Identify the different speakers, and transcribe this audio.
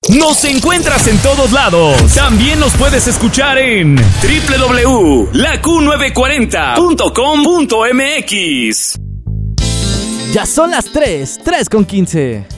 Speaker 1: Nos encuentras en todos lados. También nos puedes escuchar en www.laq940.com.mx.
Speaker 2: Ya son las 3:15.